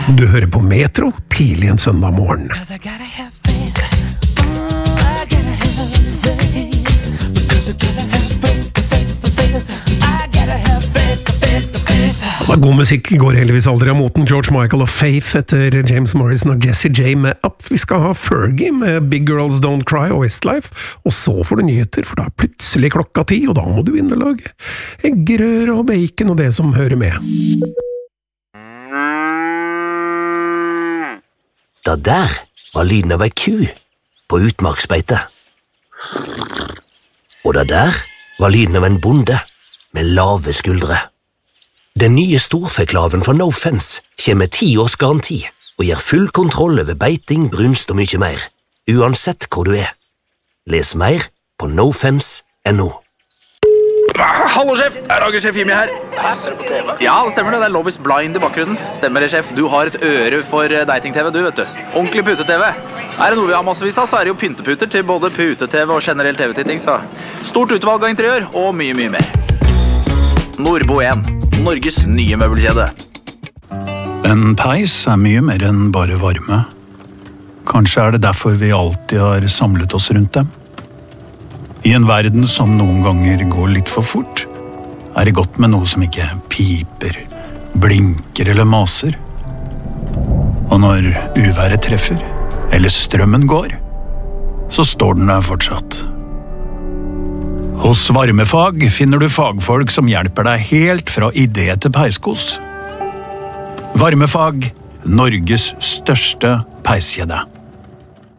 Du hører på Metro tidlig en søndag morgen. God musikk går heldigvis aldri av moten. George Michael og Faith etter James Morrison og Jessie J med Up. Vi skal ha Fergie med Big Girls Don't Cry og Westlife. Og så får du nyheter, for da er plutselig klokka 10, og da må du inn og lage eggerøre og bacon og det som hører med. Det der var lyden av ei ku på utmarksbeite. Og det der var lyden av en bonde med lave skuldre. Den nye storfeklaven fra No Fence kommer med 10 års garanti og gir full kontroll over beiting, brunst og mye mer, uansett hvor du er. Les mer på nofence.no. Hallo, sjef! Rager-sjef Jimmy her. Hæ, ser du på TV? Ja, det stemmer det. Det er Love is Blind i bakgrunnen. Stemmer det, sjef. Du har et øre for dating-TV, du, vet du. Ordentlig pute-TV. Er det noe vi har massevis av, så er det jo pynteputer til både pute-TV og generell TV-titting, så stort utvalg av interiør og mye, mye mer. Nordbo 1. Norges nye møbelkjede. En peis er mye mer enn bare varme. Kanskje er det derfor vi alltid har samlet oss rundt dem. I en verden som noen ganger går litt for fort, er det godt med noe som ikke piper, blinker eller maser. Og når uværet treffer, eller strømmen går, så står den der fortsatt. Hos Varmefag finner du fagfolk som hjelper deg helt fra idé til peiskos. Varmefag, Norges største peiskjede.